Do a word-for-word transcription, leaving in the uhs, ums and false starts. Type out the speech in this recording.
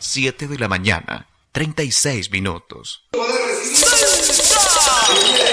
siete de la mañana, treinta y seis minutos. ¡Salsa!